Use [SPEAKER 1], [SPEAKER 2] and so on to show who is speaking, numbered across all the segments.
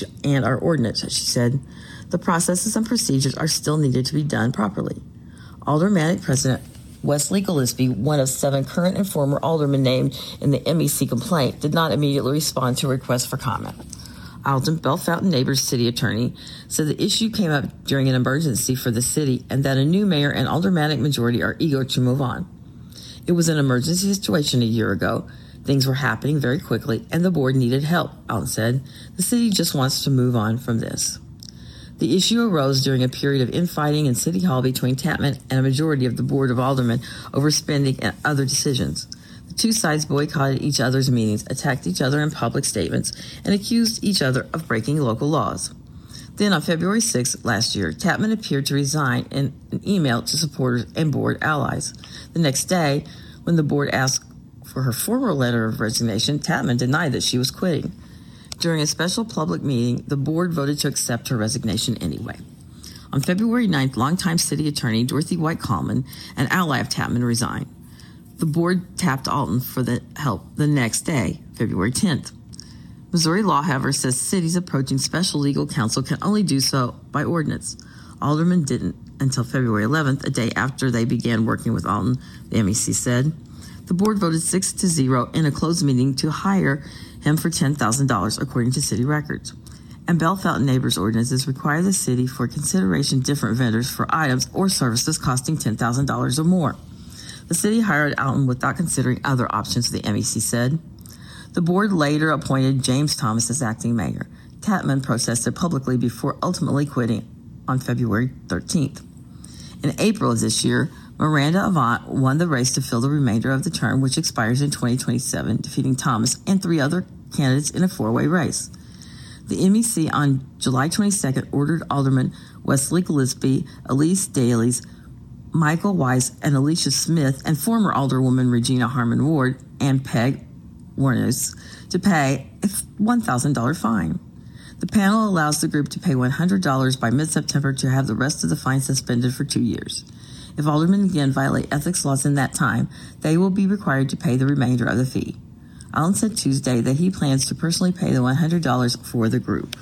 [SPEAKER 1] and our ordinance, she said. The processes and procedures are still needed to be done properly. Aldermanic President Wesley Gillespie, one of 7 current and former aldermen named in the MEC complaint, did not immediately respond to a request for comment. Alden Bellefontaine Neighbors city attorney said the issue came up during an emergency for the city and that a new mayor and aldermanic majority are eager to move on. It was an emergency situation a year ago. Things were happening very quickly and the board needed help, Alden said. The city just wants to move on from this. The issue arose during a period of infighting in City Hall between Tapman and a majority of the Board of Aldermen over spending and other decisions. The two sides boycotted each other's meetings, attacked each other in public statements, and accused each other of breaking local laws. Then on February 6th last year, Tapman appeared to resign in an email to supporters and board allies. The next day, when the board asked for her formal letter of resignation, Tapman denied that she was quitting. During a special public meeting, the board voted to accept her resignation anyway. On February 9th, longtime city attorney Dorothy White-Coleman, an ally of Tapman, resigned. The board tapped Alden for the help the next day, February 10th. Missouri law, however, says cities approaching special legal counsel can only do so by ordinance. Aldermen didn't until February 11th, a day after they began working with Alden, the MEC said. The board voted 6-0 in a closed meeting to hire him for $10,000, according to city records. And Bellefontaine Neighbors ordinances require the city for consideration different vendors for items or services costing $10,000 or more. The city hired Alden without considering other options, the MEC said. The board later appointed James Thomas as acting mayor. Tapman protested publicly before ultimately quitting on February 13th. In April of this year, Miranda Avant won the race to fill the remainder of the term, which expires in 2027, defeating Thomas and 3 other candidates in a 4-way race. The MEC on July 22nd ordered Alderman Wesley Gillespie, Elise Dailies, Michael Weiss, and Alicia Smith, and former Alderwoman Regina Harmon Ward and Peg Warnes to pay a $1,000 fine. The panel allows the group to pay $100 by mid-September to have the rest of the fine suspended for 2 years. If aldermen again violate ethics laws in that time, they will be required to pay the remainder of the fee. Allen said Tuesday that he plans to personally pay the $100 for the group.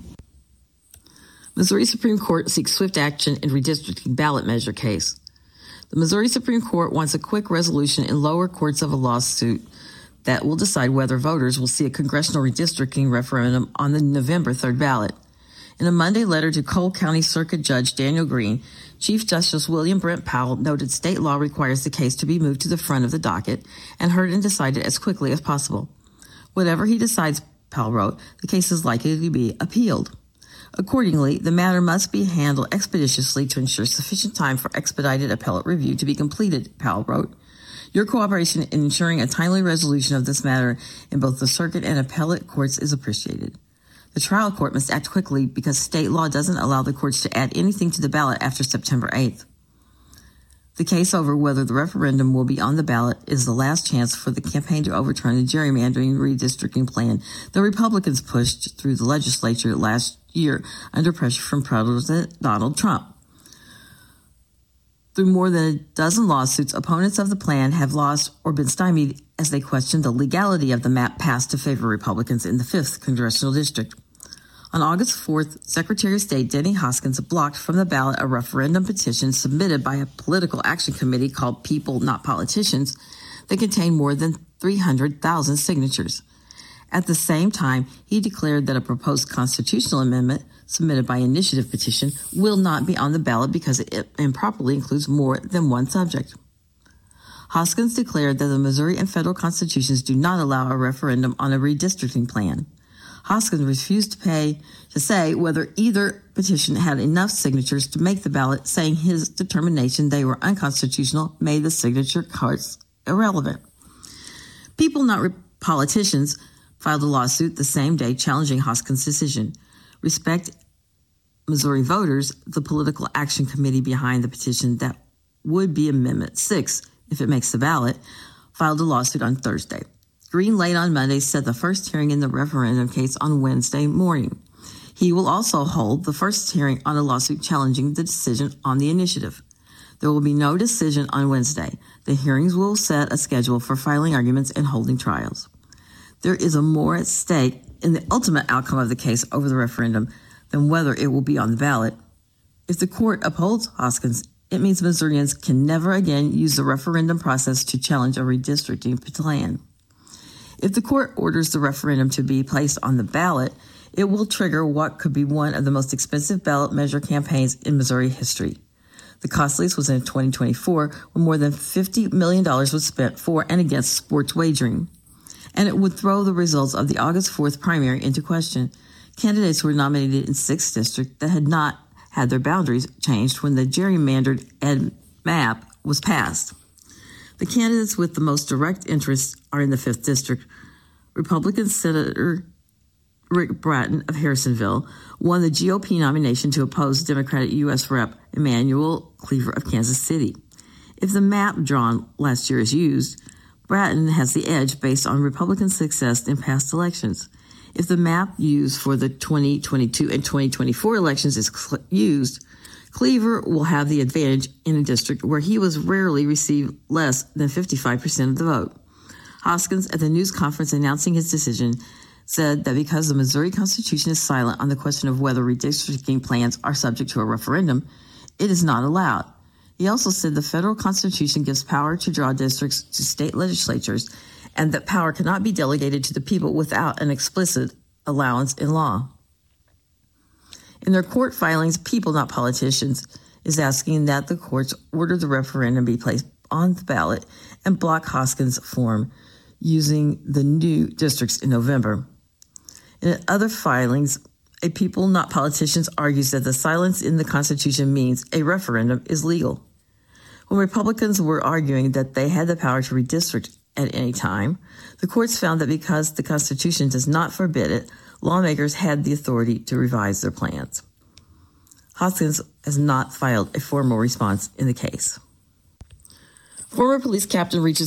[SPEAKER 1] Missouri Supreme Court seeks swift action in redistricting ballot measure case. The Missouri Supreme Court wants a quick resolution in lower courts of a lawsuit that will decide whether voters will see a congressional redistricting referendum on the November 3rd ballot. In a Monday letter to Cole County Circuit Judge Daniel Green, Chief Justice William Brent Powell noted state law requires the case to be moved to the front of the docket and heard and decided as quickly as possible. Whatever he decides, Powell wrote, the case is likely to be appealed. Accordingly, the matter must be handled expeditiously to ensure sufficient time for expedited appellate review to be completed, Powell wrote. Your cooperation in ensuring a timely resolution of this matter in both the circuit and appellate courts is appreciated. The trial court must act quickly because state law doesn't allow the courts to add anything to the ballot after September 8th. The case over whether the referendum will be on the ballot is the last chance for the campaign to overturn the gerrymandering redistricting plan the Republicans pushed through the legislature last year under pressure from President Donald Trump. Through more than a dozen lawsuits, opponents of the plan have lost or been stymied as they question the legality of the map passed to favor Republicans in the 5th Congressional District. On August 4th, Secretary of State Denny Hoskins blocked from the ballot a referendum petition submitted by a political action committee called People Not Politicians that contained more than 300,000 signatures. At the same time, he declared that a proposed constitutional amendment submitted by initiative petition will not be on the ballot because it improperly includes more than one subject. Hoskins declared that the Missouri and federal constitutions do not allow a referendum on a redistricting plan. Hoskins refused to say whether either petition had enough signatures to make the ballot, saying his determination they were unconstitutional made the signature cards irrelevant. People Not Politicians filed a lawsuit the same day challenging Hoskins' decision. Respect Missouri Voters, the political action committee behind the petition that would be Amendment 6 if it makes the ballot, filed a lawsuit on Thursday. Green late on Monday set the first hearing in the referendum case on Wednesday morning. He will also hold the first hearing on a lawsuit challenging the decision on the initiative. There will be no decision on Wednesday. The hearings will set a schedule for filing arguments and holding trials. There is more at stake in the ultimate outcome of the case over the referendum than whether it will be on the ballot. If the court upholds Hoskins, it means Missourians can never again use the referendum process to challenge a redistricting plan. If the court orders the referendum to be placed on the ballot, it will trigger what could be one of the most expensive ballot measure campaigns in Missouri history. The costliest was in 2024, when more than $50 million was spent for and against sports wagering. And it would throw the results of the August 4th primary into question. Candidates were nominated in 6th district that had not had their boundaries changed when the gerrymandered map was passed. The candidates with the most direct interests are in the 5th district. Republican Senator Rick Bratton of Harrisonville won the GOP nomination to oppose Democratic U.S. Rep. Emanuel Cleaver of Kansas City. If the map drawn last year is used, Bratton has the edge based on Republican success in past elections. If the map used for the 2022 and 2024 elections is used, Cleaver will have the advantage in a district where he was rarely received less than 55% of the vote. Hoskins, at the news conference announcing his decision, said that because the Missouri Constitution is silent on the question of whether redistricting plans are subject to a referendum, it is not allowed. He also said the federal Constitution gives power to draw districts to state legislatures, and that power cannot be delegated to the people without an explicit allowance in law. In their court filings, People Not Politicians is asking that the courts order the referendum be placed on the ballot and block Hoskins' form using the new districts in November. In other filings, a People Not Politicians argues that the silence in the Constitution means a referendum is legal. When Republicans were arguing that they had the power to redistrict at any time, the courts found that because the Constitution does not forbid it, lawmakers had the authority to revise their plans. Hoskins has not filed a formal response in the case. Former police captain reaches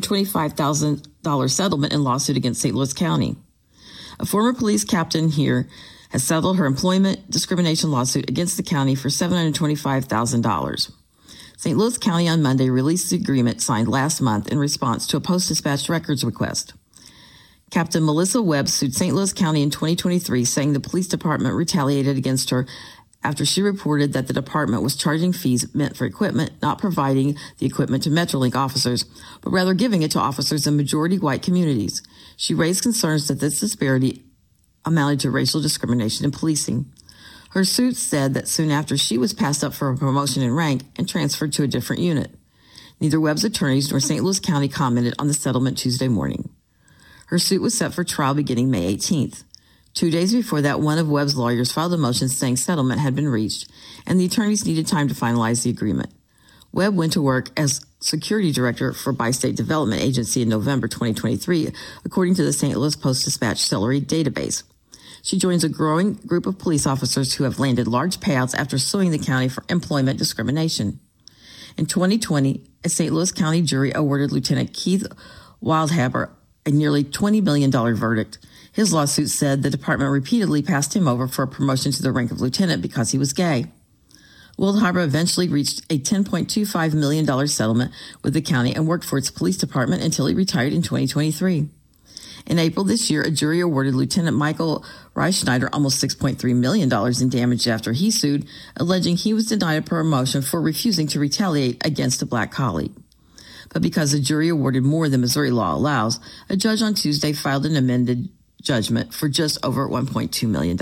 [SPEAKER 1] $725,000 settlement in lawsuit against St. Louis County. A former police captain here has settled her employment discrimination lawsuit against the county for $725,000. St. Louis County on Monday released the agreement signed last month in response to a Post-Dispatch records request. Captain Melissa Webb sued St. Louis County in 2023, saying the police department retaliated against her after she reported that the department was charging fees meant for equipment, not providing the equipment to Metrolink officers, but rather giving it to officers in majority white communities. She raised concerns that this disparity amounted to racial discrimination in policing. Her suit said that soon after she was passed up for a promotion in rank and transferred to a different unit. Neither Webb's attorneys nor St. Louis County commented on the settlement Tuesday morning. Her suit was set for trial beginning May 18th. 2 days before that, one of Webb's lawyers filed a motion saying settlement had been reached, and the attorneys needed time to finalize the agreement. Webb went to work as security director for Bi-State Development Agency in November 2023, according to the St. Louis Post-Dispatch Celery database. She joins a growing group of police officers who have landed large payouts after suing the county for employment discrimination. In 2020, a St. Louis County jury awarded Lieutenant Keith Wildhaber a nearly $20 million verdict. His lawsuit said the department repeatedly passed him over for a promotion to the rank of lieutenant because he was gay. Wildhaber eventually reached a $10.25 million settlement with the county and worked for its police department until he retired in 2023. In April this year, a jury awarded Lieutenant Michael Reichschneider almost $6.3 million in damage after he sued, alleging he was denied a promotion for refusing to retaliate against a black colleague. But because the jury awarded more than Missouri law allows, a judge on Tuesday filed an amended judgment for just over $1.2 million.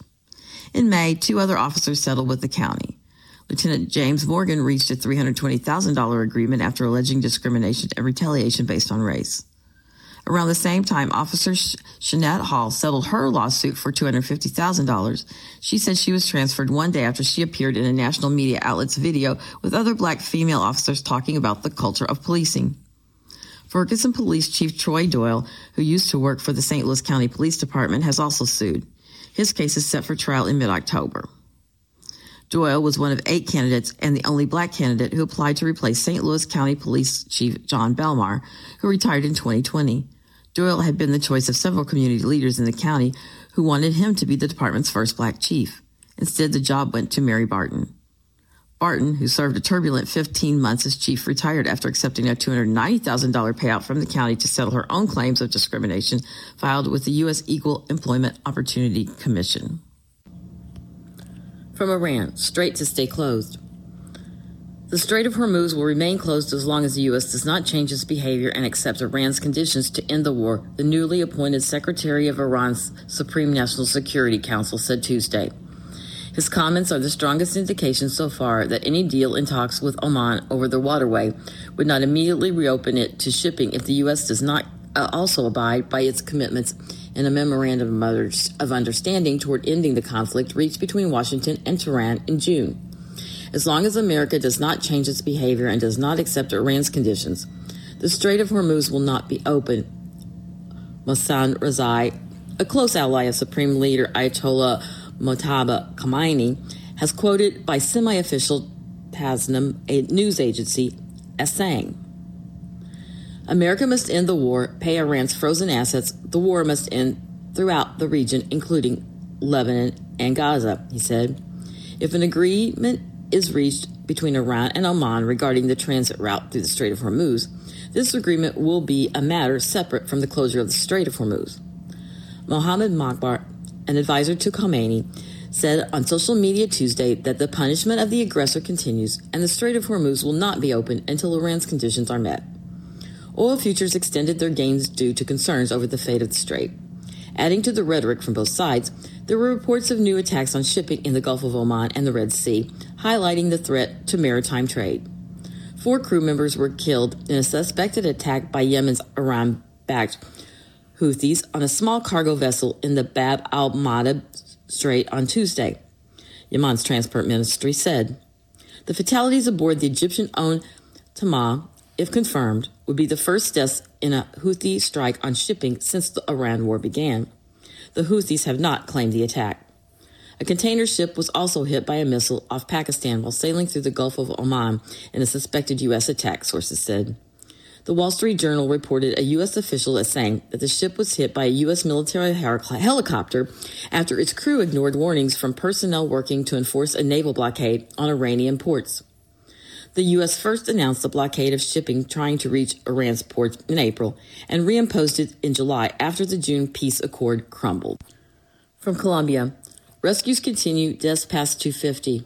[SPEAKER 1] In May, 2 other officers settled with the county. Lieutenant James Morgan reached a $320,000 agreement after alleging discrimination and retaliation based on race. Around the same time, Officer Shanette Hall settled her lawsuit for $250,000. She said she was transferred one day after she appeared in a national media outlet's video with other black female officers talking about the culture of policing. Ferguson Police Chief Troy Doyle, who used to work for the St. Louis County Police Department, has also sued. His case is set for trial in mid-October. Doyle was one of 8 candidates and the only black candidate who applied to replace St. Louis County Police Chief John Belmar, who retired in 2020. Doyle had been the choice of several community leaders in the county who wanted him to be the department's first black chief. Instead, the job went to Mary Barton. Barton, who served a turbulent 15 months as chief, retired after accepting a $290,000 payout from the county to settle her own claims of discrimination filed with the U.S. Equal Employment Opportunity Commission. From Iran, strait to stay closed. The Strait of Hormuz will remain closed as long as the U.S. does not change its behavior and accept Iran's conditions to end the war, the newly appointed Secretary of Iran's Supreme National Security Council said Tuesday. His comments are the strongest indication so far that any deal in talks with Oman over the waterway would not immediately reopen it to shipping if the U.S. does not also abide by its commitments in a memorandum of understanding toward ending the conflict reached between Washington and Tehran in June. As long as America does not change its behavior and does not accept Iran's conditions, the Strait of Hormuz will not be open. Mohsen Rezai, a close ally of Supreme Leader Ayatollah Mojtaba Khamenei, has quoted by semi-official Tasnim, a news agency, as saying, "America must end the war, pay Iran's frozen assets. The war must end throughout the region, including Lebanon and Gaza," he said. If an agreement is reached between Iran and Oman regarding the transit route through the Strait of Hormuz, this agreement will be a matter separate from the closure of the Strait of Hormuz. Mohammed Makbar, an advisor to Khamenei, said on social media Tuesday that the punishment of the aggressor continues and the Strait of Hormuz will not be open until Iran's conditions are met. Oil futures extended their gains due to concerns over the fate of the strait. Adding to the rhetoric from both sides, there were reports of new attacks on shipping in the Gulf of Oman and the Red Sea, highlighting the threat to maritime trade. 4 crew members were killed in a suspected attack by Yemen's Iran-backed Houthis on a small cargo vessel in the Bab al-Mandeb Strait on Tuesday, Yemen's transport ministry said. The fatalities aboard the Egyptian-owned Tamar, if confirmed, would be the first deaths in a Houthi strike on shipping since the Iran war began. The Houthis have not claimed the attack. A container ship was also hit by a missile off Pakistan while sailing through the Gulf of Oman in a suspected U.S. attack, sources said. The Wall Street Journal reported a U.S. official as saying that the ship was hit by a U.S. military helicopter after its crew ignored warnings from personnel working to enforce a naval blockade on Iranian ports. The U.S. first announced the blockade of shipping trying to reach Iran's ports in April and reimposed it in July after the June peace accord crumbled. From Colombia, rescues continue, deaths past 250.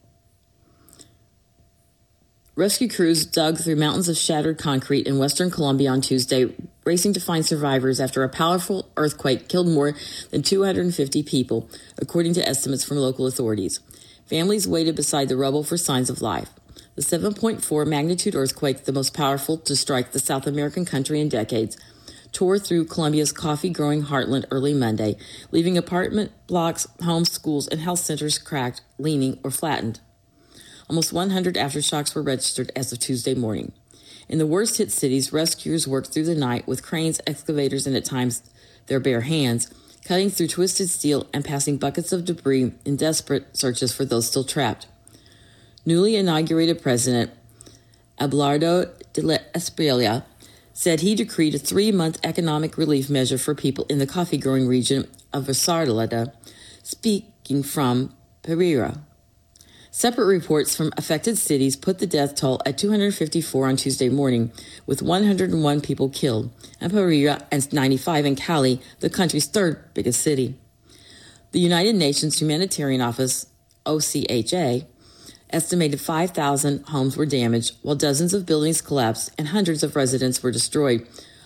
[SPEAKER 1] Rescue crews dug through mountains of shattered concrete in western Colombia on Tuesday, racing to find survivors after a powerful earthquake killed more than 250 people, according to estimates from local authorities. Families waited beside the rubble for signs of life. The 7.4 magnitude earthquake, the most powerful to strike the South American country in decades, tore through Colombia's coffee-growing heartland early Monday, leaving apartment blocks, homes, schools, and health centers cracked, leaning, or flattened. Almost 100 aftershocks were registered as of Tuesday morning. In the worst-hit cities, rescuers worked through the night with cranes, excavators, and at times their bare hands, cutting through twisted steel and passing buckets of debris in desperate searches for those still trapped. Newly inaugurated President Abelardo de la Espriella said he decreed a 3-month economic relief measure for people in the coffee-growing region of Risaralda, speaking from Pereira. Separate reports from affected cities put the death toll at 254 on Tuesday morning, with 101 people killed, and Pereira and 95 in Cali, the country's third biggest city. The United Nations Humanitarian Office, OCHA, estimated 5,000 homes were damaged, while dozens of buildings collapsed and hundreds of residents were destroyed,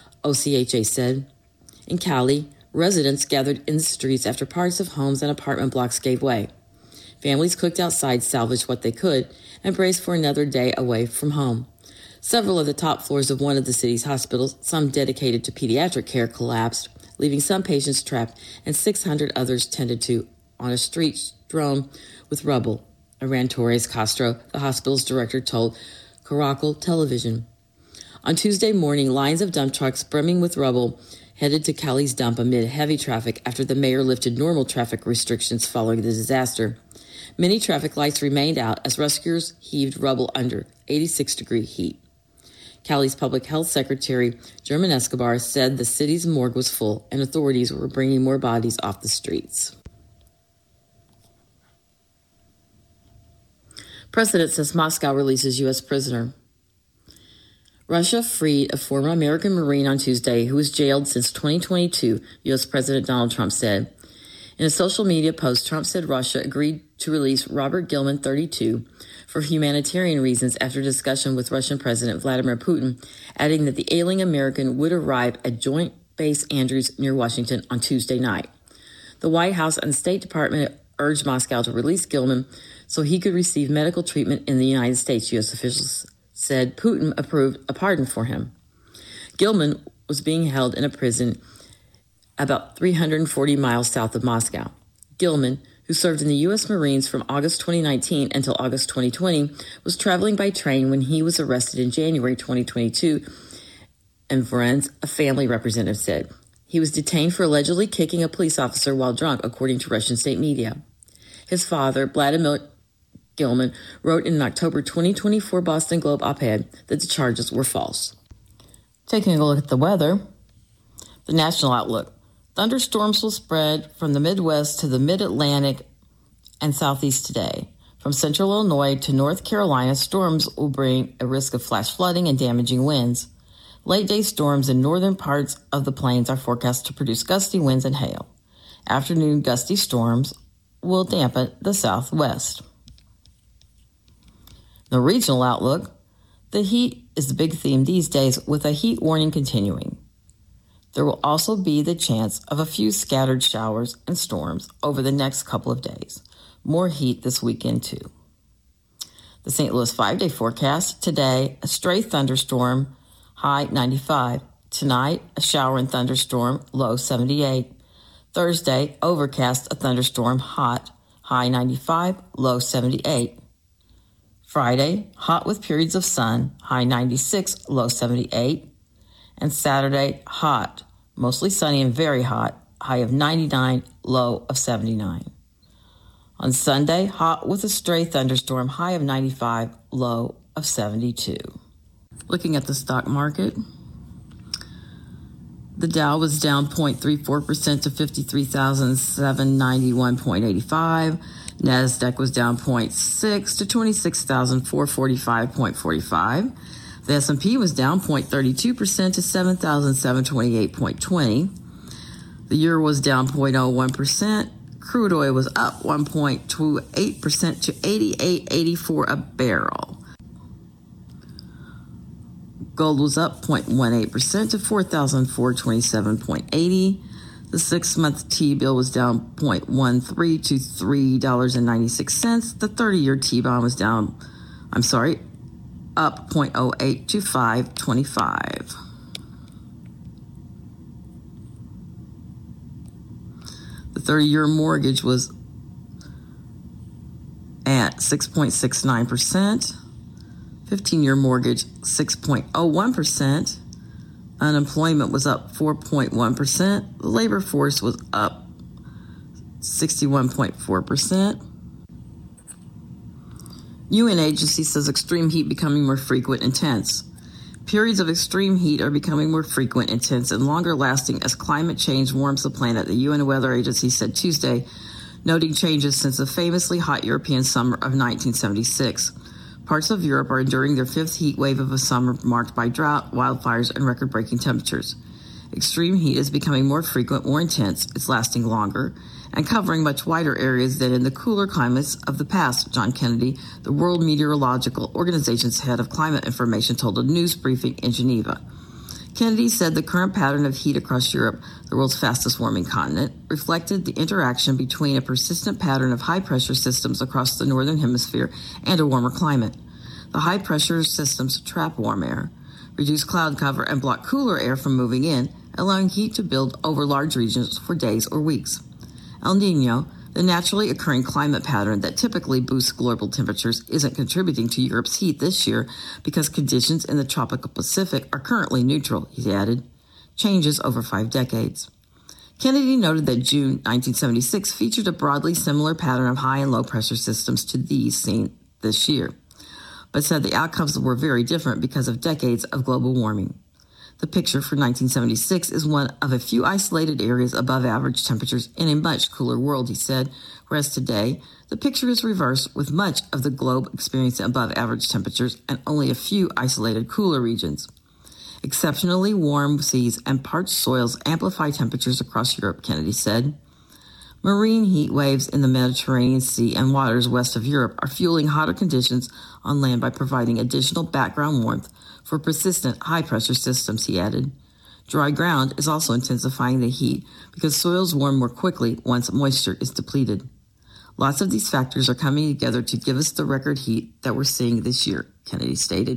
[SPEAKER 1] OCHA said. In Cali, residents gathered in the streets after parts of homes and apartment blocks gave way. Families cooked outside, salvaged what they could, and braced for another day away from home. Several of the top floors of one of the city's hospitals, some dedicated to pediatric care, collapsed, leaving some patients trapped and 600 others tended to on a street strewn with rubble, Iran Torres Castro, the hospital's director, told Caracol Television. On Tuesday morning, lines of dump trucks brimming with rubble headed to Cali's dump amid heavy traffic after the mayor lifted normal traffic restrictions following the disaster. Many traffic lights remained out as rescuers heaved rubble under 86-degree heat. Cali's public health secretary, German Escobar, said the city's morgue was full and authorities were bringing more bodies off the streets. President says Moscow releases U.S. prisoner. Russia freed a former American Marine on Tuesday who was jailed since 2022, U.S. President Donald Trump said. In a social media post, Trump said Russia agreed to release Robert Gilman, 32, for humanitarian reasons after discussion with Russian President Vladimir Putin, adding that the ailing American would arrive at Joint Base Andrews near Washington on Tuesday night. The White House and the State Department urged Moscow to release Gilman so he could receive medical treatment in the United States, U.S. officials said. Putin approved a pardon for him. Gilman was being held in a prison about 340 miles south of Moscow. Gilman, who served in the U.S. Marines from August 2019 until August 2020, was traveling by train when he was arrested in January 2022, and Vorenz, a family representative, said. He was detained for allegedly kicking a police officer while drunk, according to Russian state media. His father, Vladimir Gilman, wrote in an October 2024 Boston Globe op-ed that the charges were false. Taking a look at the weather, the national outlook. Thunderstorms will spread from the Midwest to the Mid-Atlantic and Southeast today. From central Illinois to North Carolina, storms will bring a risk of flash flooding and damaging winds. Late-day storms in northern parts of the plains are forecast to produce gusty winds and hail. Afternoon gusty storms will dampen the southwest. The regional outlook. The heat is the big theme these days, with a heat warning continuing. There will also be the chance of a few scattered showers and storms over the next couple of days. More heat this weekend, too. The St. Louis 5-day forecast. Today, a stray thunderstorm, high 95. Tonight, a shower and thunderstorm, low 78. Thursday, overcast, a thunderstorm, hot, high 95, low 78. Friday, hot with periods of sun, high 96, low 78. And Saturday, hot, mostly sunny and very hot, high of 99, low of 79. On Sunday, hot with a stray thunderstorm, high of 95, low of 72. Looking at the stock market, the Dow was down 0.34% to 53,791.85. NASDAQ was down 0.6 to 26,445.45. The S&P was down 0.32% to 7,728.20. The euro was down 0.01%. Crude oil was up 1.28% to 88.84 a barrel. Gold was up 0.18% to 4,427.80. The 6-month T-bill was down 0.13 to $3.96. The 30-year T-bond was up 0.08 to $5.25. The 30-year mortgage was at 6.69%. 15-year mortgage, 6.01%. Unemployment was up 4.1%. The labor force was up 61.4%. UN agency says extreme heat becoming more frequent, intense. Periods of extreme heat are becoming more frequent, intense, and longer lasting as climate change warms the planet, the UN Weather Agency said Tuesday, noting changes since the famously hot European summer of 1976. Parts of Europe are enduring their fifth heat wave of a summer marked by drought, wildfires, and record-breaking temperatures. Extreme heat is becoming more frequent, more intense, it's lasting longer, and covering much wider areas than in the cooler climates of the past, John Kennedy, the World Meteorological Organization's head of climate information, told a news briefing in Geneva. Kennedy said the current pattern of heat across Europe, the world's fastest warming continent, reflected the interaction between a persistent pattern of high-pressure systems across the northern hemisphere and a warmer climate. The high-pressure systems trap warm air, reduce cloud cover, and block cooler air from moving in, allowing heat to build over large regions for days or weeks. El Niño, the naturally occurring climate pattern that typically boosts global temperatures, isn't contributing to Europe's heat this year because conditions in the tropical Pacific are currently neutral, he added. Changes over 5 decades. Kennedy noted that June 1976 featured a broadly similar pattern of high and low pressure systems to these seen this year, but said the outcomes were very different because of decades of global warming. The picture for 1976 is one of a few isolated areas above average temperatures in a much cooler world, he said, whereas today, the picture is reversed with much of the globe experiencing above average temperatures and only a few isolated cooler regions. Exceptionally warm seas and parched soils amplify temperatures across Europe, Kennedy said. Marine heat waves in the Mediterranean Sea and waters west of Europe are fueling hotter conditions on land by providing additional background warmth for persistent high-pressure systems, he added. Dry ground is also intensifying the heat because soils warm more quickly once moisture is depleted. Lots of these factors are coming together to give us the record heat that we're seeing this year, Kennedy stated.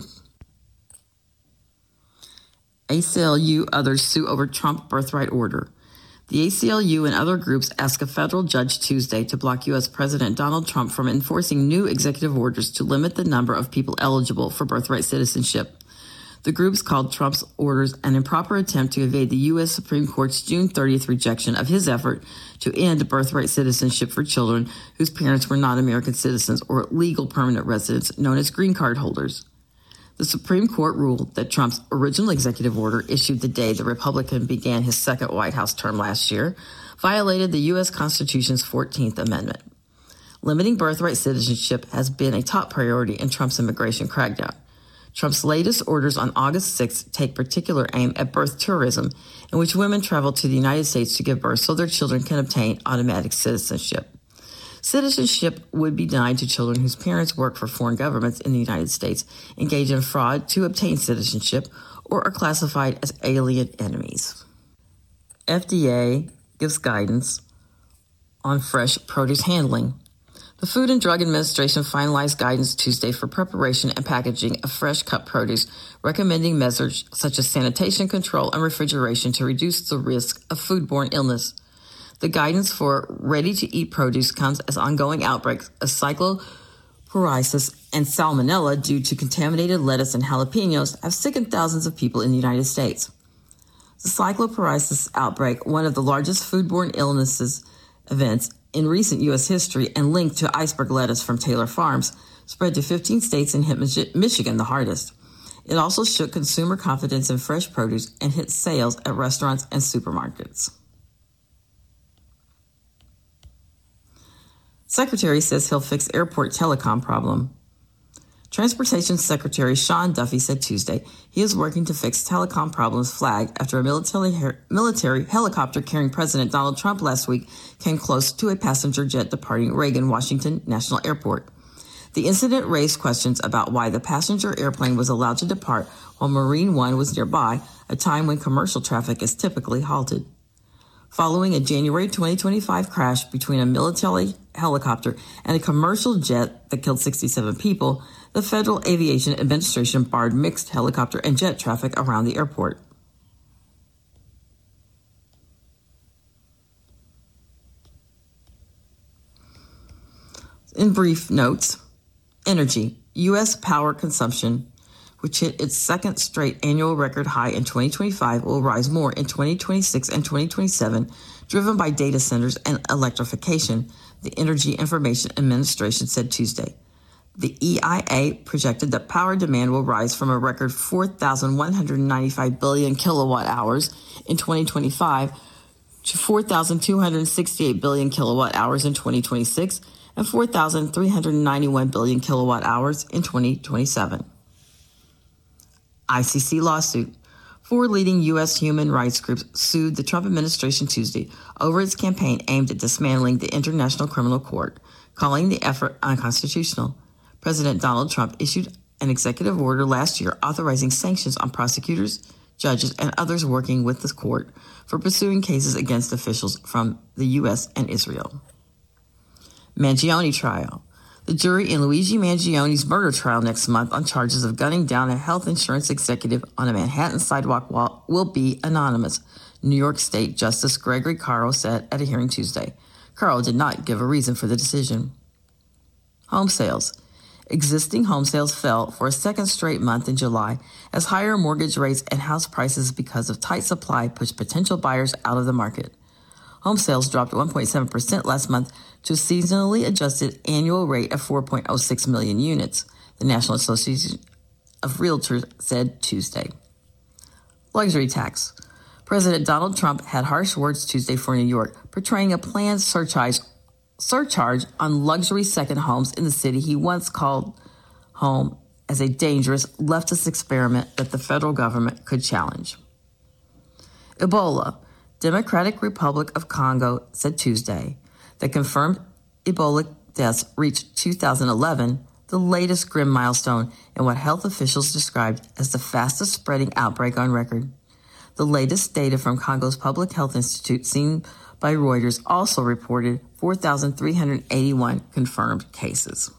[SPEAKER 1] ACLU others sue over Trump birthright order. The ACLU and other groups asked a federal judge Tuesday to block U.S. President Donald Trump from enforcing new executive orders to limit the number of people eligible for birthright citizenship. The groups called Trump's orders an improper attempt to evade the U.S. Supreme Court's June 30th rejection of his effort to end birthright citizenship for children whose parents were not American citizens or legal permanent residents known as green card holders. The Supreme Court ruled that Trump's original executive order, issued the day the Republican began his second White House term last year, violated the U.S. Constitution's 14th Amendment. Limiting birthright citizenship has been a top priority in Trump's immigration crackdown. Trump's latest orders on August 6th take particular aim at birth tourism, in which women travel to the United States to give birth so their children can obtain automatic citizenship. Citizenship would be denied to children whose parents work for foreign governments in the United States, engage in fraud to obtain citizenship, or are classified as alien enemies. FDA gives guidance on fresh produce handling. The Food and Drug Administration finalized guidance Tuesday for preparation and packaging of fresh cut produce, recommending measures such as sanitation control and refrigeration to reduce the risk of foodborne illness. The guidance for ready-to-eat produce comes as ongoing outbreaks of cyclophoresis and salmonella due to contaminated lettuce and jalapenos have sickened thousands of people in the United States. The cyclophoresis outbreak, one of the largest foodborne illnesses events in recent U.S. history and linked to iceberg lettuce from Taylor Farms, spread to 15 states and hit Michigan the hardest. It also shook consumer confidence in fresh produce and hit sales at restaurants and supermarkets. Secretary says he'll fix airport telecom problem. Transportation Secretary Sean Duffy said Tuesday he is working to fix telecom problems flagged after a military helicopter carrying President Donald Trump last week came close to a passenger jet departing Reagan Washington National Airport. The incident raised questions about why the passenger airplane was allowed to depart while Marine One was nearby, a time when commercial traffic is typically halted. Following a January 2025 crash between a military helicopter and a commercial jet that killed 67 people, the Federal Aviation Administration barred mixed helicopter and jet traffic around the airport. In brief notes, energy, U.S. power consumption, which hit its second straight annual record high in 2025, will rise more in 2026 and 2027, driven by data centers and electrification, the Energy Information Administration said Tuesday. The EIA projected that power demand will rise from a record 4,195 billion kilowatt hours in 2025 to 4,268 billion kilowatt hours in 2026 and 4,391 billion kilowatt hours in 2027. ICC lawsuit. 4 leading U.S. human rights groups sued the Trump administration Tuesday over its campaign aimed at dismantling the International Criminal Court, calling the effort unconstitutional. President Donald Trump issued an executive order last year authorizing sanctions on prosecutors, judges, and others working with the court for pursuing cases against officials from the U.S. and Israel. Mangione trial. The jury in Luigi Mangione's murder trial next month on charges of gunning down a health insurance executive on a Manhattan sidewalk will be anonymous, New York State Justice Gregory Caro said at a hearing Tuesday. Caro did not give a reason for the decision. Home sales. Existing home sales fell for a second straight month in July as higher mortgage rates and house prices because of tight supply pushed potential buyers out of the market. Home sales dropped 1.7% last month to a seasonally adjusted annual rate of 4.06 million units, the National Association of Realtors said Tuesday. Luxury tax. President Donald Trump had harsh words Tuesday for New York, portraying a planned surcharge on luxury second homes in the city he once called home as a dangerous leftist experiment that the federal government could challenge. Ebola. Democratic Republic of Congo said Tuesday that confirmed Ebola deaths reached 2011, the latest grim milestone in what health officials described as the fastest spreading outbreak on record. The latest data from Congo's Public Health Institute, seen by Reuters, also reported 4,381 confirmed cases.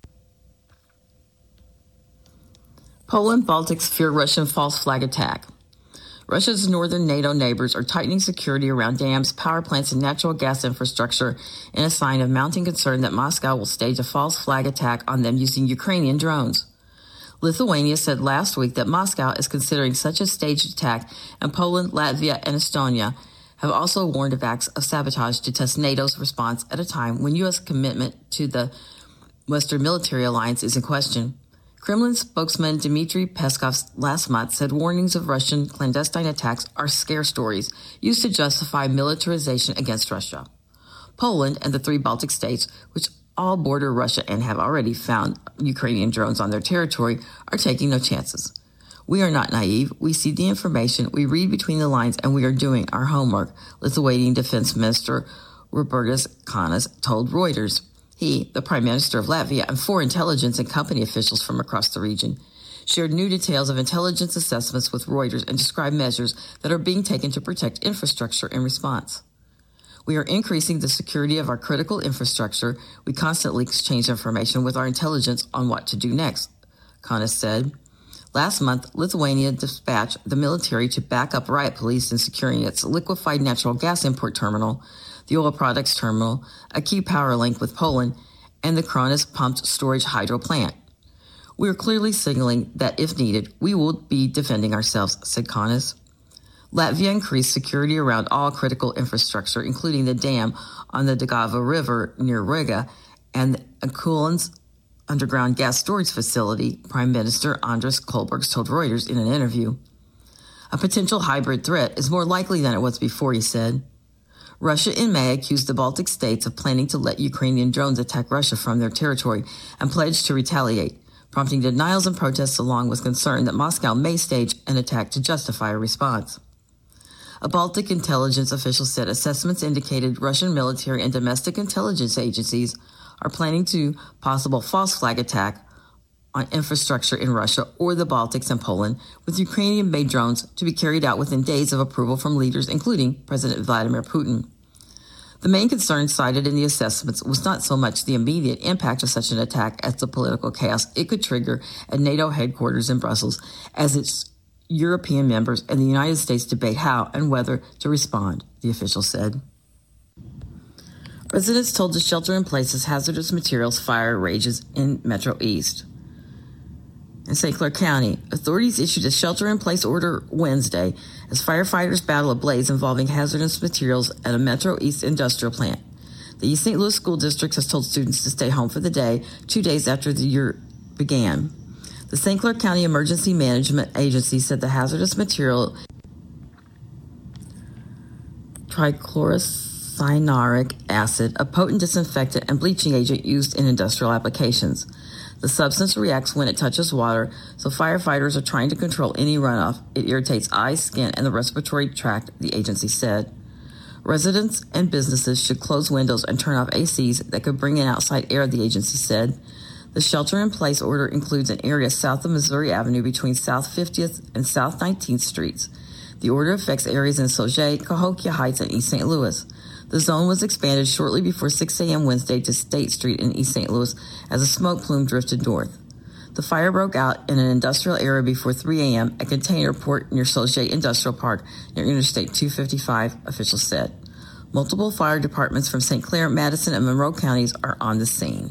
[SPEAKER 1] Poland Baltics fear Russian false flag attack. Russia's northern NATO neighbors are tightening security around dams, power plants, and natural gas infrastructure in a sign of mounting concern that Moscow will stage a false flag attack on them using Ukrainian drones. Lithuania said last week that Moscow is considering such a staged attack, and Poland, Latvia, and Estonia have also warned of acts of sabotage to test NATO's response at a time when U.S. commitment to the Western military alliance is in question. Kremlin spokesman Dmitry Peskov last month said warnings of Russian clandestine attacks are scare stories used to justify militarization against Russia. Poland and the 3 Baltic states, which all border Russia and have already found Ukrainian drones on their territory, are taking no chances. We are not naive. We see the information, we read between the lines, and we are doing our homework, Lithuanian Defense Minister Robertas Kanas told Reuters. He, the Prime Minister of Latvia, and 4 intelligence and company officials from across the region shared new details of intelligence assessments with Reuters and described measures that are being taken to protect infrastructure in response. We are increasing the security of our critical infrastructure. We constantly exchange information with our intelligence on what to do next, Kanas said. Last month, Lithuania dispatched the military to back up riot police in securing its liquefied natural gas import terminal, the oil products terminal, a key power link with Poland, and the Kronos pumped storage hydro plant. We are clearly signaling that if needed, we will be defending ourselves, said Kanas. Latvia increased security around all critical infrastructure, including the dam on the Daugava River near Riga and Akulin's underground gas storage facility, Prime Minister Andris Kohlbergs told Reuters in an interview. A potential hybrid threat is more likely than it was before, he said. Russia in May accused the Baltic states of planning to let Ukrainian drones attack Russia from their territory and pledged to retaliate, prompting denials and protests along with concern that Moscow may stage an attack to justify a response. A Baltic intelligence official said assessments indicated Russian military and domestic intelligence agencies are planning to possible false flag attack on infrastructure in Russia or the Baltics and Poland, with Ukrainian-made drones to be carried out within days of approval from leaders, including President Vladimir Putin. The main concern cited in the assessments was not so much the immediate impact of such an attack as the political chaos it could trigger at NATO headquarters in Brussels as its European members and the United States debate how and whether to respond, the official said. Residents told to shelter in place as hazardous materials fire rages in Metro East. In St. Clair County, authorities issued a shelter-in-place order Wednesday as firefighters battle a blaze involving hazardous materials at a Metro East industrial plant. The East St. Louis School District has told students to stay home for the day, 2 days after the year began. The St. Clair County Emergency Management Agency said the hazardous material trichlorocyanuric acid, a potent disinfectant and bleaching agent used in industrial applications. The substance reacts when it touches water, so firefighters are trying to control any runoff. It irritates eyes, skin, and the respiratory tract, the agency said. Residents and businesses should close windows and turn off ACs that could bring in outside air, the agency said. The shelter-in-place order includes an area south of Missouri Avenue between South 50th and South 19th Streets. The order affects areas in Sauget, Cahokia Heights, and East St. Louis. The zone was expanded shortly before 6 a.m. Wednesday to State Street in East St. Louis as a smoke plume drifted north. The fire broke out in an industrial area before 3 a.m. at Container Port near Sauget Industrial Park near Interstate 255, officials said. Multiple fire departments from St. Clair, Madison, and Monroe counties are on the scene.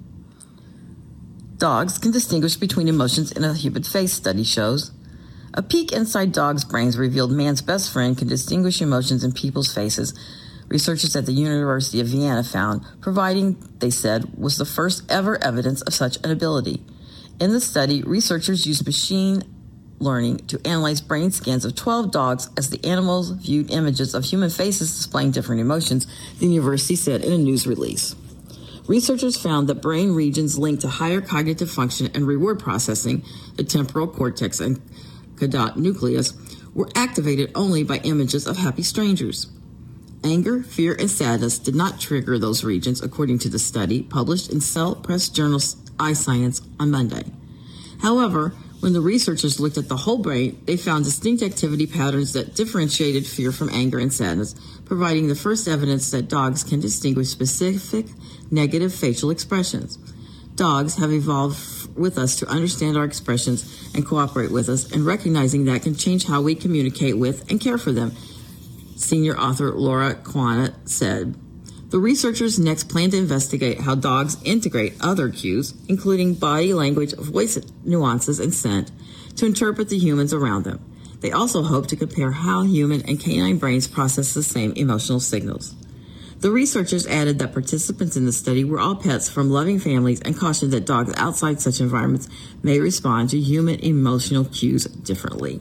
[SPEAKER 1] Dogs can distinguish between emotions in a human face, study shows. A peek inside dogs' brains revealed man's best friend can distinguish emotions in people's faces, researchers at the University of Vienna found, providing, they said, was the first ever evidence of such an ability. In the study, researchers used machine learning to analyze brain scans of 12 dogs as the animals viewed images of human faces displaying different emotions, the university said in a news release. Researchers found that brain regions linked to higher cognitive function and reward processing, the temporal cortex and caudate nucleus, were activated only by images of happy strangers. Anger, fear, and sadness did not trigger those regions, according to the study published in Cell Press Journal iScience on Monday. However, when the researchers looked at the whole brain, they found distinct activity patterns that differentiated fear from anger and sadness, providing the first evidence that dogs can distinguish specific negative facial expressions. Dogs have evolved with us to understand our expressions and cooperate with us, and recognizing that can change how we communicate with and care for them, senior author Laura Quana said. The researchers next plan to investigate how dogs integrate other cues, including body language, voice nuances, and scent, to interpret the humans around them. They also hope to compare how human and canine brains process the same emotional signals. The researchers added that participants in the study were all pets from loving families and cautioned that dogs outside such environments may respond to human emotional cues differently.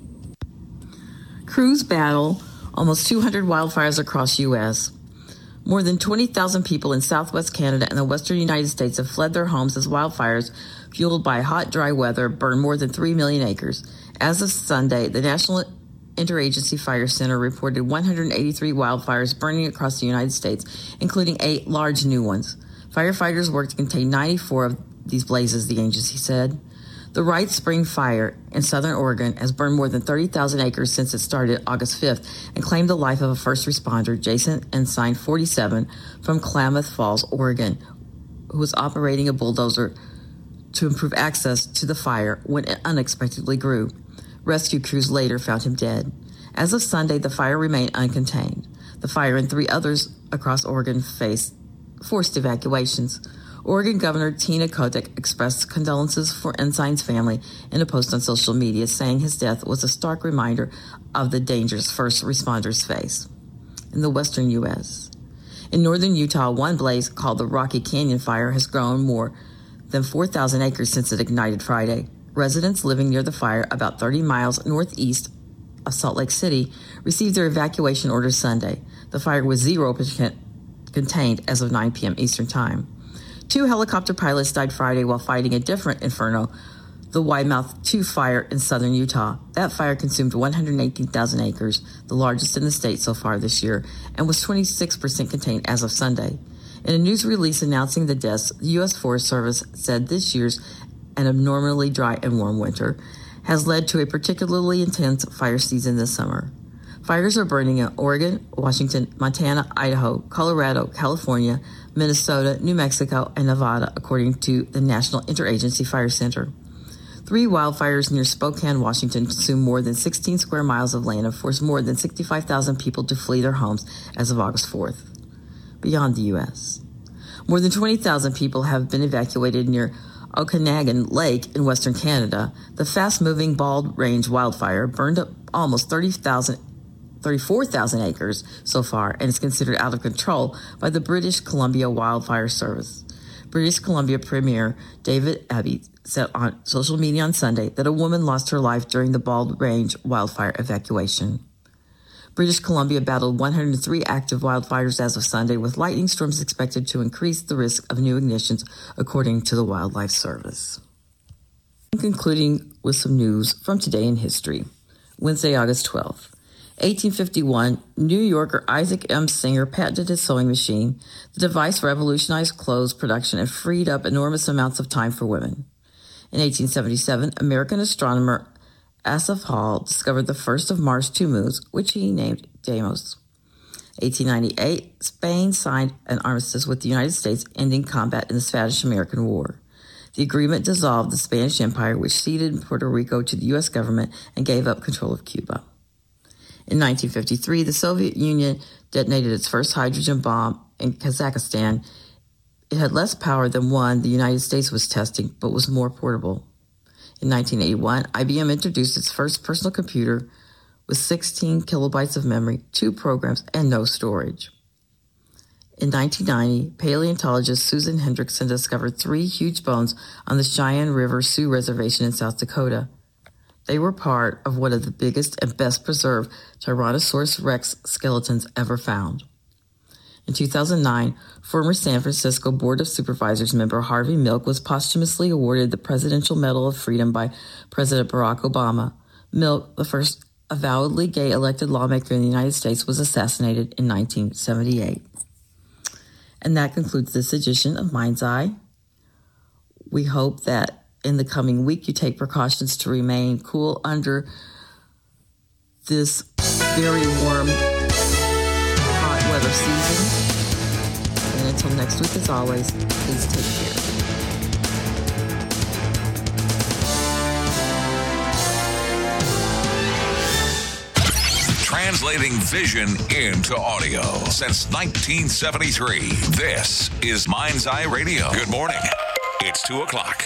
[SPEAKER 1] Crews battle almost 200 wildfires across U.S. More than 20,000 people in southwest Canada and the western United States have fled their homes as wildfires, fueled by hot, dry weather, burn more than 3 million acres. As of Sunday, the National Interagency Fire Center reported 183 wildfires burning across the United States, including 8 large new ones. Firefighters worked to contain 94 of these blazes, the agency said. The Wright Spring Fire in southern Oregon has burned more than 30,000 acres since it started August 5th and claimed the life of a first responder, Jason Ensign, 47, from Klamath Falls, Oregon, who was operating a bulldozer to improve access to the fire when it unexpectedly grew. Rescue crews later found him dead. As of Sunday, the fire remained uncontained. The fire and 3 others across Oregon faced forced evacuations. Oregon Governor Tina Kotek expressed condolences for Ensign's family in a post on social media, saying his death was a stark reminder of the dangers first responders face. In the western U.S., in northern Utah, one blaze called the Rocky Canyon Fire has grown more than 4,000 acres since it ignited Friday. Residents living near the fire, about 30 miles northeast of Salt Lake City, received their evacuation orders Sunday. The fire was 0% contained as of 9 p.m. Eastern Time. 2 helicopter pilots died Friday while fighting a different inferno, the Wide-Mouth 2 fire in southern Utah. That fire consumed 118,000 acres, the largest in the state so far this year, and was 26% contained as of Sunday. In a news release announcing the deaths, the U.S. Forest Service said this year's an abnormally dry and warm winter has led to a particularly intense fire season this summer. Fires are burning in Oregon, Washington, Montana, Idaho, Colorado, California, Minnesota, New Mexico, and Nevada, according to the National Interagency Fire Center. 3 wildfires near Spokane, Washington, consumed more than 16 square miles of land and forced more than 65,000 people to flee their homes as of August 4th. Beyond the U.S., more than 20,000 people have been evacuated near Okanagan Lake in western Canada. The fast-moving Bald Range wildfire burned up almost 34,000 acres so far and is considered out of control by the British Columbia Wildfire Service. British Columbia Premier David Abbey said on social media on Sunday that a woman lost her life during the Bald Range wildfire evacuation. British Columbia battled 103 active wildfires as of Sunday, with lightning storms expected to increase the risk of new ignitions, according to the Wildlife Service. Concluding with some news from today in history. Wednesday, August 12th. 1851, New Yorker Isaac M. Singer patented his sewing machine. The device revolutionized clothes production and freed up enormous amounts of time for women. In 1877, American astronomer Asaph Hall discovered the first of Mars' 2 moons, which he named Deimos. 1898, Spain signed an armistice with the United States, ending combat in the Spanish-American War. The agreement dissolved the Spanish Empire, which ceded Puerto Rico to the U.S. government and gave up control of Cuba. In 1953, the Soviet Union detonated its first hydrogen bomb in Kazakhstan. It had less power than one the United States was testing, but was more portable. In 1981, IBM introduced its first personal computer with 16 kilobytes of memory, 2 programs, and no storage. In 1990, paleontologist Susan Hendrickson discovered 3 huge bones on the Cheyenne River Sioux Reservation in South Dakota. They were part of one of the biggest and best preserved Tyrannosaurus rex skeletons ever found. In 2009, former San Francisco Board of Supervisors member Harvey Milk was posthumously awarded the Presidential Medal of Freedom by President Barack Obama. Milk, the first avowedly gay elected lawmaker in the United States, was assassinated in 1978. And that concludes this edition of Mind's Eye. We hope that in the coming week you take precautions to remain cool under this very warm, hot weather season. And until next week, as always, please take care.
[SPEAKER 2] Translating vision into audio since 1973. This is Mind's Eye Radio. Good morning. It's 2 o'clock.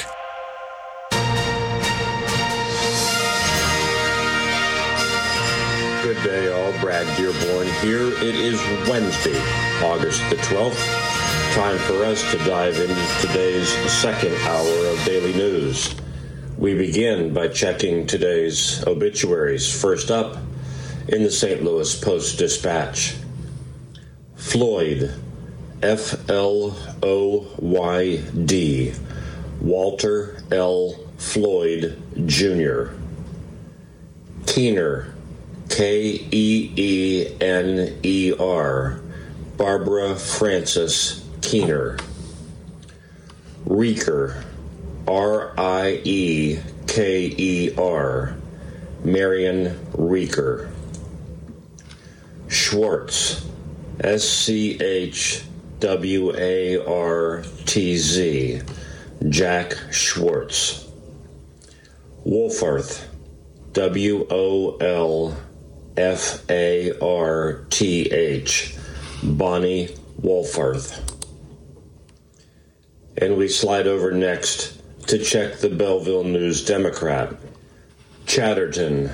[SPEAKER 3] Good day, all. Brad Dearborn here. It is Wednesday, August the 12th. Time for us to dive into today's second hour of daily news. We begin by checking today's obituaries. First up, in the St. Louis Post-Dispatch, Floyd, F-L-O-Y-D, Walter L. Floyd, Jr. Keener, K-E-E-N-E-R, Barbara Frances Keener. Reeker, R-I-E-K-E-R, Marion Reeker. Schwartz, S-C-H-W-A-R-T-Z, Jack Schwartz. Wolfarth, W-O-L-F-A-R-T-H, Bonnie Wolfarth. And we slide over next to check the Belleville News Democrat. Chatterton,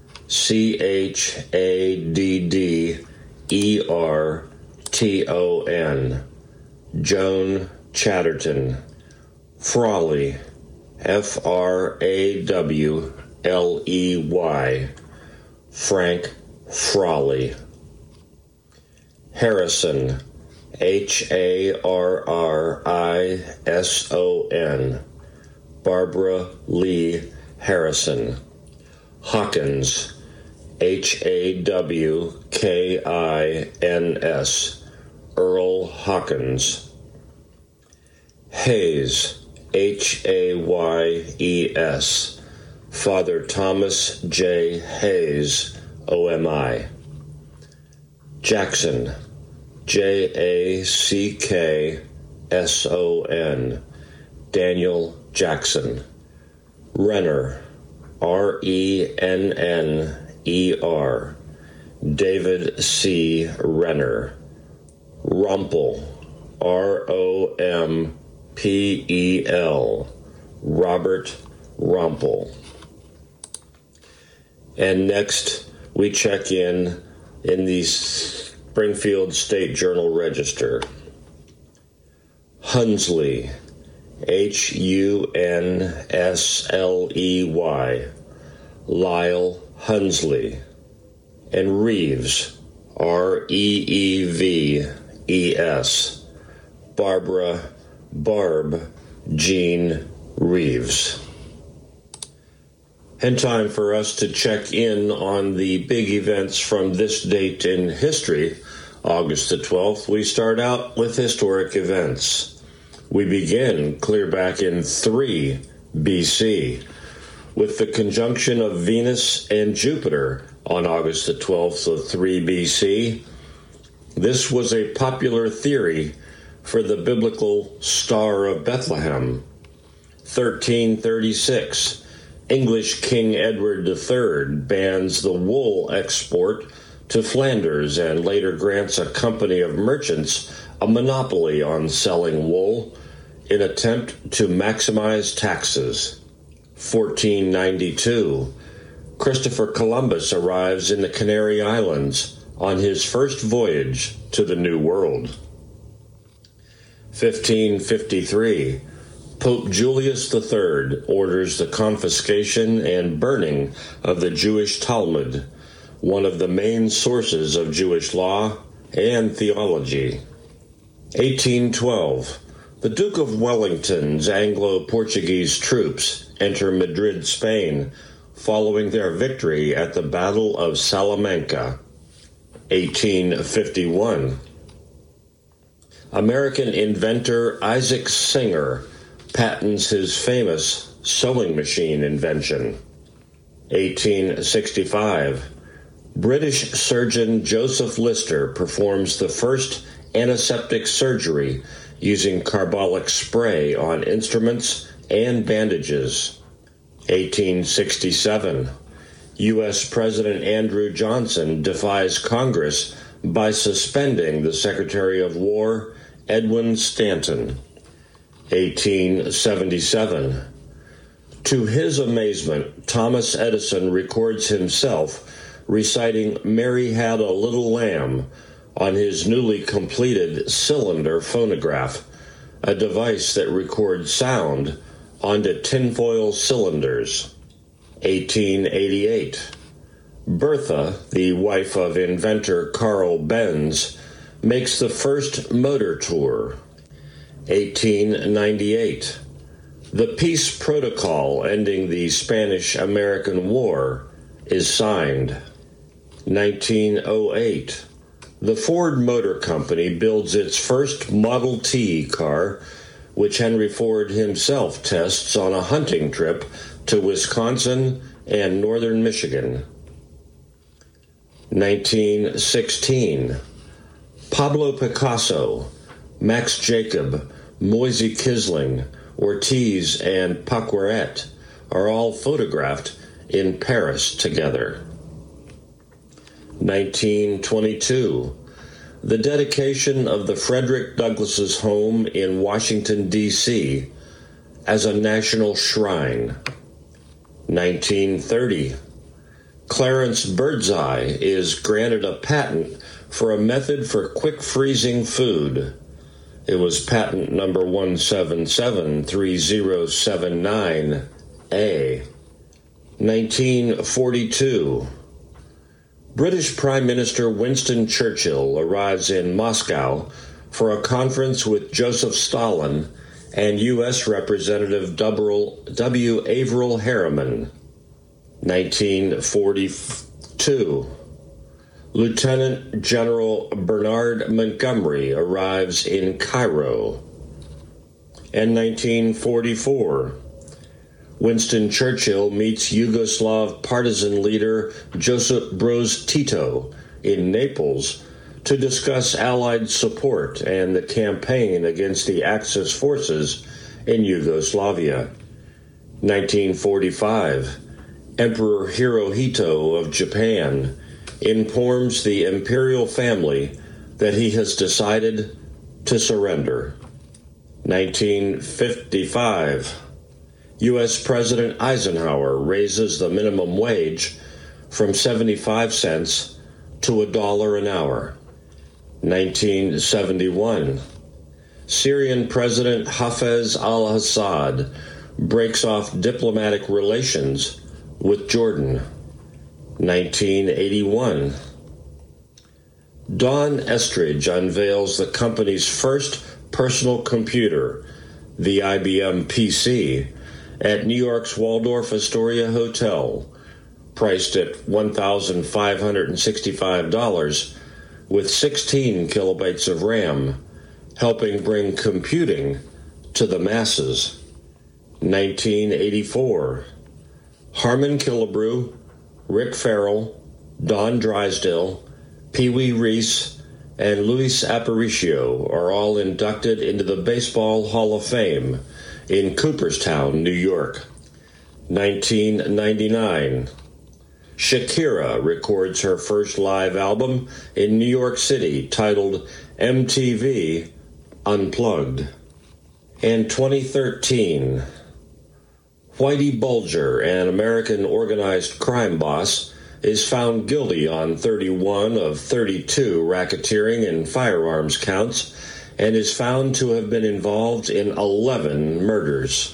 [SPEAKER 3] C-H-A-D-D-E-R-T-O-N, Joan Chatterton. Frawley, F-R-A-W-L-E-Y, Frank Frawley. Harrison, H-A-R-R-I-S-O-N, Barbara Lee Harrison. Hawkins, H-A-W-K-I-N-S, Earl Hawkins. Hayes, H-A-Y-E-S, Father Thomas J. Hayes, O-M-I. Jackson, J-A-C-K-S-O-N, Daniel Jackson. Renner, R-E-N-N-E-R, David C. Renner. Rumpel, R-O-M-P-E-L, Robert Rumpel. And next, we check in the Springfield State Journal Register. Hunsley, H-U-N-S-L-E-Y, Lyle Hunsley. And Reeves, R-E-E-V-E-S, Barbara Barb Jean Reeves. And time for us to check in on the big events from this date in history, August the 12th. We start out with historic events. We begin clear back in 3 BC with the conjunction of Venus and Jupiter on August the 12th of 3 BC. This was a popular theory for the biblical Star of Bethlehem. 1336, English King Edward III bans the wool export to Flanders and later grants a company of merchants a monopoly on selling wool in attempt to maximize taxes. 1492, Christopher Columbus arrives in the Canary Islands on his first voyage to the New World. 1553, Pope Julius III orders the confiscation and burning of the Jewish Talmud, one of the main sources of Jewish law and theology. 1812. The Duke of Wellington's Anglo-Portuguese troops enter Madrid, Spain, following their victory at the Battle of Salamanca. 1851. American inventor Isaac Singer patents his famous sewing machine invention. 1865. British surgeon Joseph Lister performs the first antiseptic surgery using carbolic spray on instruments and bandages. 1867. U.S. President Andrew Johnson defies Congress by suspending the Secretary of War, Edwin Stanton. 1877. To his amazement, Thomas Edison records himself reciting "Mary Had a Little Lamb" on his newly completed cylinder phonograph, a device that records sound onto tinfoil cylinders. 1888. Bertha, the wife of inventor Carl Benz, makes the first motor tour. 1898. The peace protocol ending the Spanish-American War is signed. 1908. The Ford Motor Company builds its first Model T car, which Henry Ford himself tests on a hunting trip to Wisconsin and northern Michigan. 1916. Pablo Picasso, Max Jacob, Moisey Kisling, Ortiz, and Paqueret are all photographed in Paris together. 1922. The dedication of the Frederick Douglass's home in Washington, D.C. as a national shrine. 1930. Clarence Birdseye is granted a patent for a method for quick freezing food. It was patent number 1773079A. 1942. British Prime Minister Winston Churchill arrives in Moscow for a conference with Joseph Stalin and U.S. Representative W. Averill Harriman. 1942. Lieutenant General Bernard Montgomery arrives in Cairo. And 1944. Winston Churchill meets Yugoslav partisan leader Josip Broz Tito in Naples to discuss Allied support and the campaign against the Axis forces in Yugoslavia. 1945. Emperor Hirohito of Japan informs the imperial family that he has decided to surrender. 1955. U.S. President Eisenhower raises the minimum wage from 75 cents to $1 an hour. 1971. Syrian President Hafez al-Assad breaks off diplomatic relations with Jordan. 1981. Don Estridge unveils the company's first personal computer, the IBM PC, at New York's Waldorf Astoria Hotel, priced at $1,565 with 16 kilobytes of RAM, helping bring computing to the masses. 1984. Harmon Killebrew, Rick Farrell, Don Drysdale, Pee Wee Reese, and Luis Aparicio are all inducted into the Baseball Hall of Fame in Cooperstown, New York. 1999. Shakira records her first live album in New York City titled MTV Unplugged. And 2013. Whitey Bulger, an American organized crime boss, is found guilty on 31 of 32 racketeering and firearms counts and is found to have been involved in 11 murders.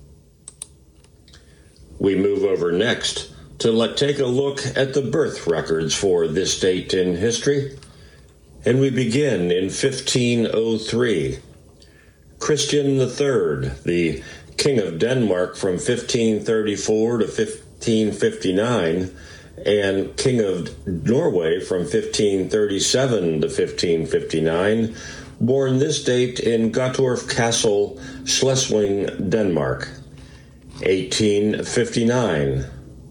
[SPEAKER 3] We move over next to take a look at the birth records for this date in history, and we begin in 1503. Christian III, the King of Denmark from 1534 to 1559, and King of Norway from 1537 to 1559, born this date in Gottorp Castle, Schleswig, Denmark. 1859.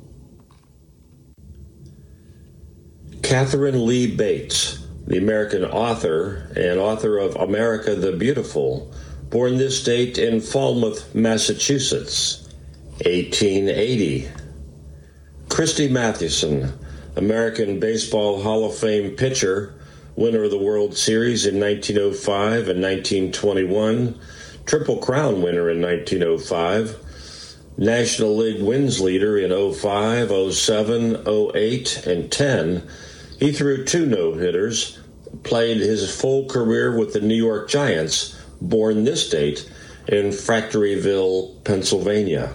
[SPEAKER 3] Catherine Lee Bates, the American author and author of America the Beautiful, born this date in Falmouth, Massachusetts. 1880. Christy Mathewson, American Baseball Hall of Fame pitcher, winner of the World Series in 1905 and 1921, Triple Crown winner in 1905, National League wins leader in 05, 07, 08, and 10. He threw 2 no-hitters, played his full career with the New York Giants, born this date in Factoryville, Pennsylvania.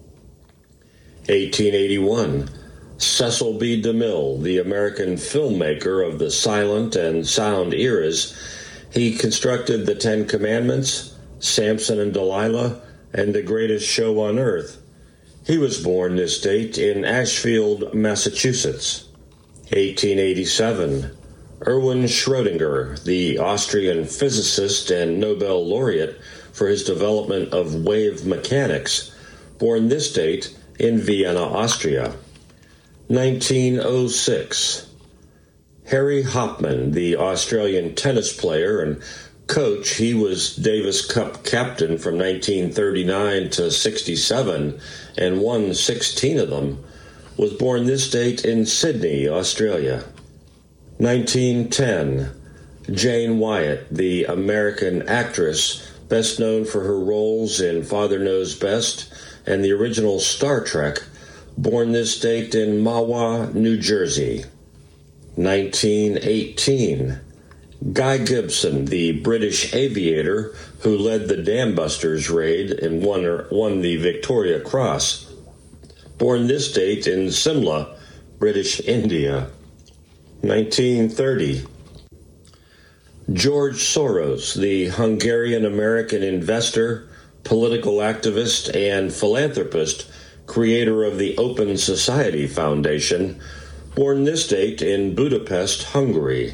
[SPEAKER 3] 1881. Cecil B. DeMille, the American filmmaker of the silent and sound eras. He constructed The 10 Commandments, Samson and Delilah, and The Greatest Show on Earth. He was born this date in Ashfield, Massachusetts. 1887. Erwin Schrödinger, the Austrian physicist and Nobel laureate for his development of wave mechanics, born this date in Vienna, Austria. 1906. Harry Hopman, the Australian tennis player and coach, he was Davis Cup captain from 1939 to 67 and won 16 of them, was born this date in Sydney, Australia. 1910. Jane Wyatt, the American actress, best known for her roles in Father Knows Best and the original Star Trek, born this date in Mahwah, New Jersey. 1918. Guy Gibson, the British aviator who led the Dam Busters raid and won the Victoria Cross, born this date in Simla, British India. 1930. George Soros, the Hungarian-American investor, political activist, and philanthropist, creator of the Open Society Foundation, born this date in Budapest, Hungary.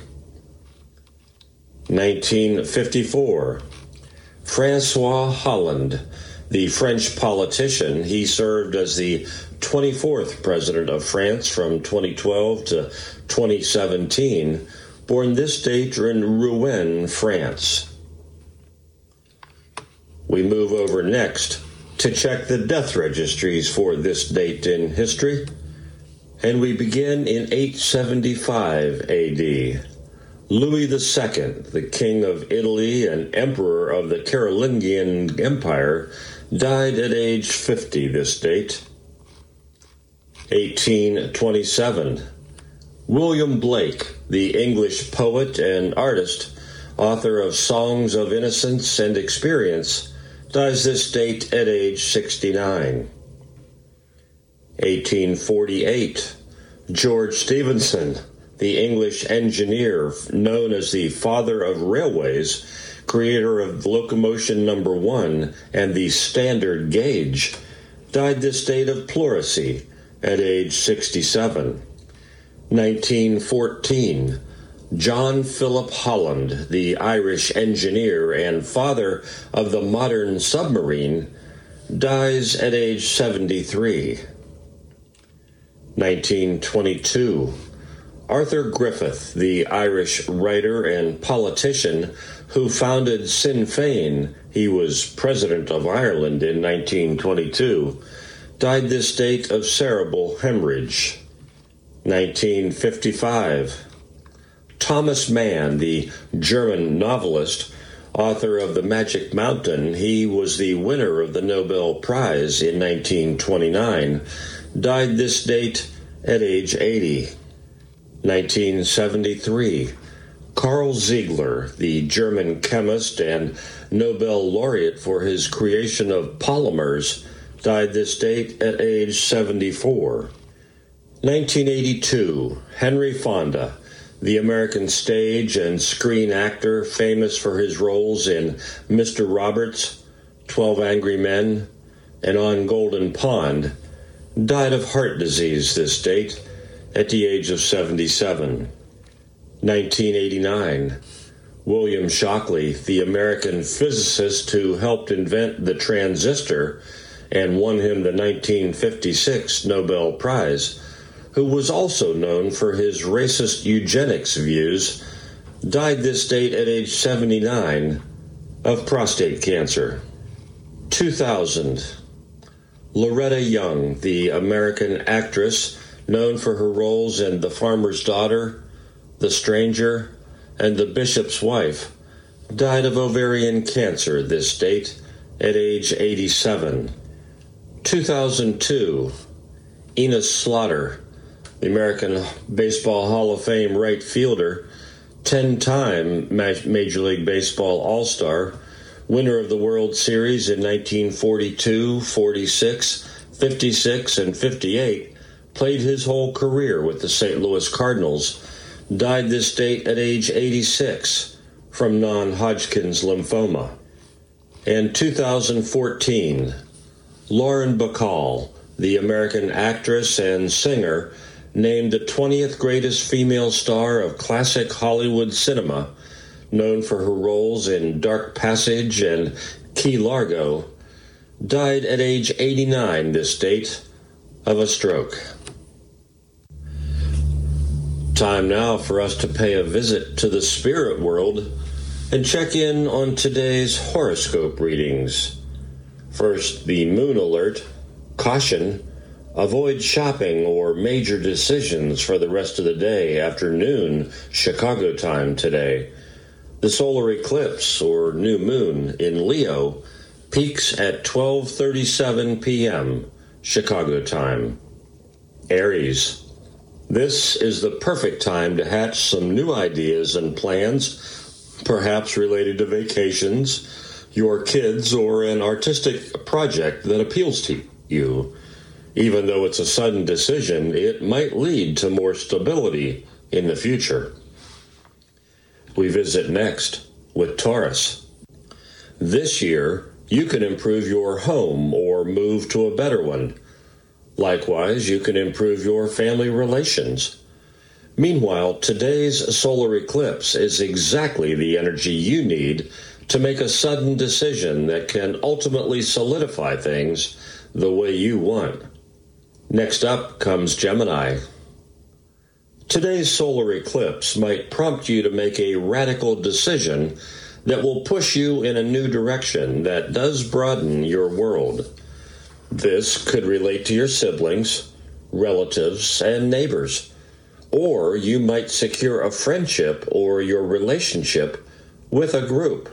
[SPEAKER 3] 1954. Francois Hollande, the French politician. He served as the 24th president of France from 2012 to 2017, born this date in Rouen, France. We move over next to check the death registries for this date in history, and we begin in 875 AD. Louis II, the King of Italy and Emperor of the Carolingian Empire, died at age 50 this date. 1827. William Blake, the English poet and artist, author of Songs of Innocence and Experience, dies this date at age 69. 1848. George Stephenson, the English engineer known as the father of railways, creator of Locomotion No. 1 and the standard gauge, died this date of pleurisy at age 67. 1914. John Philip Holland, the Irish engineer and father of the modern submarine, dies at age 73. 1922. Arthur Griffith, the Irish writer and politician who founded Sinn Féin, he was president of Ireland in 1922, died this date of cerebral hemorrhage. 1955. Thomas Mann, the German novelist, author of The Magic Mountain, he was the winner of the Nobel Prize in 1929, died this date at age 80. 1973. Carl Ziegler, the German chemist and Nobel laureate for his creation of polymers, died this date at age 74. 1982, Henry Fonda, the American stage and screen actor famous for his roles in Mr. Roberts, 12 Angry Men, and On Golden Pond, died of heart disease this date at the age of 77. 1989, William Shockley, the American physicist who helped invent the transistor and won him the 1956 Nobel Prize, who was also known for his racist eugenics views, died this date at age 79 of prostate cancer. 2000, Loretta Young, the American actress known for her roles in The Farmer's Daughter, The Stranger, and The Bishop's Wife, died of ovarian cancer this date at age 87. 2002, Enos Slaughter, the American Baseball Hall of Fame right fielder, 10-time Major League Baseball All-Star, winner of the World Series in 1942, 46, 56, and 58, played his whole career with the St. Louis Cardinals, died this date at age 86 from non-Hodgkin's lymphoma. And 2014, Lauren Bacall, the American actress and singer, named the 20th greatest female star of classic Hollywood cinema, known for her roles in Dark Passage and Key Largo, died at age 89 this date of a stroke. Time now for us to pay a visit to the spirit world and check in on today's horoscope readings. First, the moon alert. Caution. Avoid shopping or major decisions for the rest of the day after noon Chicago time today. The solar eclipse, or new moon, in Leo peaks at 12:37 p.m. Chicago time. Aries. This is the perfect time to hatch some new ideas and plans, perhaps related to vacations, your kids, or an artistic project that appeals to you. Even though it's a sudden decision, it might lead to more stability in the future. We visit next with Taurus. This year, you can improve your home or move to a better one. Likewise, you can improve your family relations. Meanwhile, today's solar eclipse is exactly the energy you need to make a sudden decision that can ultimately solidify things the way you want. Next up comes Gemini. Today's solar eclipse might prompt you to make a radical decision that will push you in a new direction that does broaden your world. This could relate to your siblings, relatives, and neighbors. Or you might secure a friendship or your relationship with a group.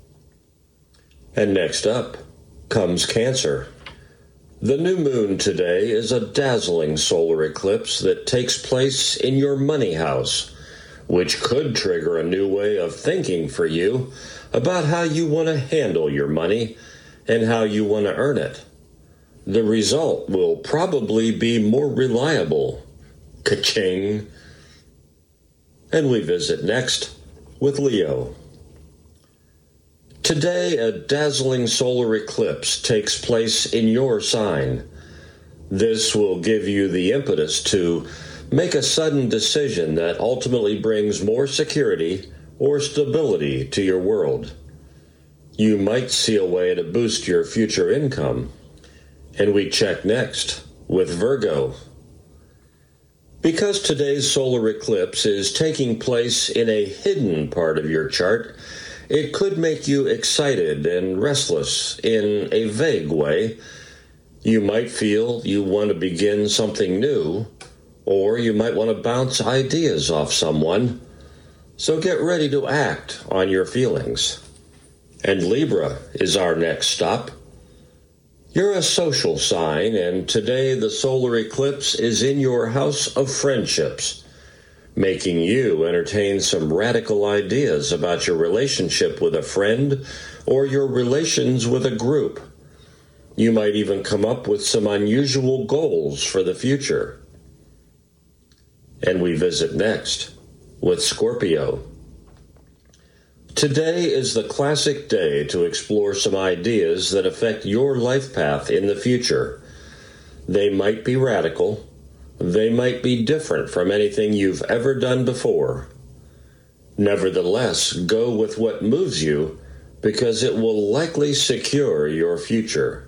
[SPEAKER 3] And next up comes Cancer. The new moon today is a dazzling solar eclipse that takes place in your money house, which could trigger a new way of thinking for you about how you want to handle your money and how you want to earn it. The result will probably be more reliable. Ka-ching. And we visit next with Leo. Today, a dazzling solar eclipse takes place in your sign. This will give you the impetus to make a sudden decision that ultimately brings more security or stability to your world. You might see a way to boost your future income. And we check next with Virgo. Because today's solar eclipse is taking place in a hidden part of your chart, it could make you excited and restless in a vague way. You might feel you want to begin something new, or you might want to bounce ideas off someone. So get ready to act on your feelings. And Libra is our next stop. You're a social sign, and today the solar eclipse is in your house of friendships. making you entertain some radical ideas about your relationship with a friend or your relations with a group. You might even come up with some unusual goals for the future. And we visit next with Scorpio. Today is the classic day to explore some ideas that affect your life path in the future. They might be radical. They might be different from anything you've ever done before. Nevertheless, go with what moves you because it will likely secure your future.